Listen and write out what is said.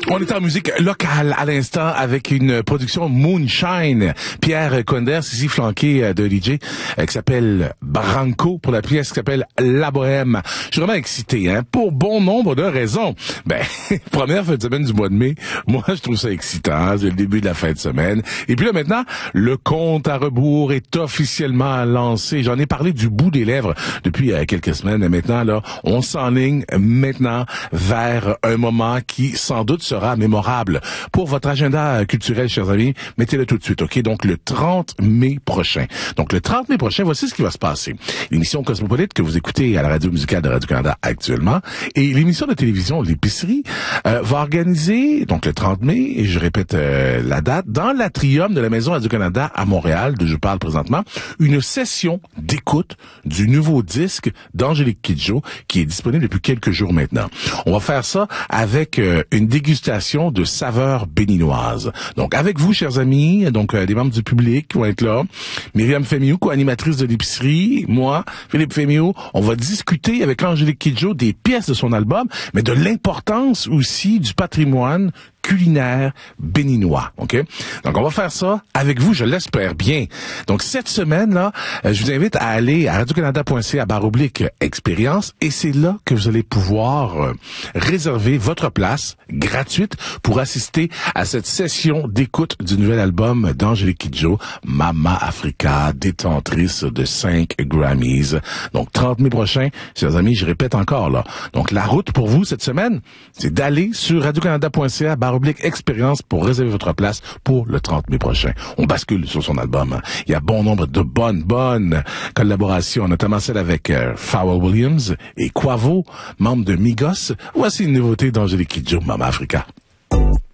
On est en musique locale à l'instant avec une production Moonshine. Pierre Conders, ici flanqué de DJ, qui s'appelle Branco pour la pièce qui s'appelle La Bohème. Je suis vraiment excité, hein, pour bon nombre de raisons. Ben, première fin de semaine du mois de mai, moi je trouve ça excitant, c'est le début de la fin de semaine. Et puis là maintenant, le compte à rebours est officiellement lancé. J'en ai parlé du bout des lèvres depuis quelques semaines. Et maintenant, là, on s'enligne maintenant vers un moment qui sans doute sera mémorable. Pour votre agenda culturel, chers amis, mettez-le tout de suite, OK? Donc, le 30 mai prochain. Donc, le 30 mai prochain, voici ce qui va se passer. L'émission Cosmopolite que vous écoutez à la radio musicale de Radio-Canada actuellement et l'émission de télévision L'Épicerie va organiser, donc le 30 mai, et je répète la date, dans l'atrium de la Maison Radio-Canada à Montréal, de je parle présentement, une session d'écoute du nouveau disque d'Angélique Kidjo qui est disponible depuis quelques jours maintenant. On va faire ça avec une dégustation de saveurs béninoises. Donc, avec vous, chers amis, donc des membres du public qui vont être là, Myriam Fémiou, co-animatrice de l'Épicerie, moi, Philippe Fémiou, on va discuter avec Angélique Kidjo des pièces de son album, mais de l'importance aussi du patrimoine culinaire béninois, OK? Donc, on va faire ça avec vous, je l'espère bien. Donc, cette semaine-là, je vous invite à aller à radiocanada.ca/expérience et c'est là que vous allez pouvoir réserver votre place gratuite pour assister à cette session d'écoute du nouvel album d'Angélique Kidjo, Mama Africa, détentrice de 5 Grammys. Donc, 30 mai prochain, chers amis, je répète encore, là. Donc, la route pour vous cette semaine, c'est d'aller sur radiocanada.ca/expérience pour réserver votre place pour le 30 mai prochain. On bascule sur son album. Il y a bon nombre de bonnes collaborations, notamment celle avec Pharrell Williams et Quavo, membre de Migos. Voici une nouveauté d'Angélique Kidjo, Mama Africa.